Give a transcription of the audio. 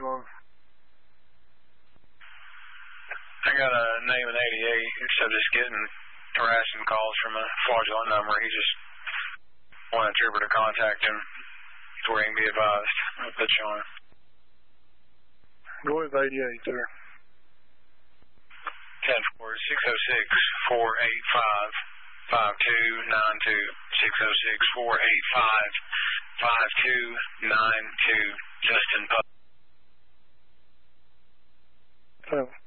line. I got a name in 88, so just getting harassing calls from a fraudulent number. He just wanted a trooper to contact him before he can be advised. I'll put you on. Go with 88 there. 10-4, 606-485-5292. 606-485-5292. Justin Pup. Oh.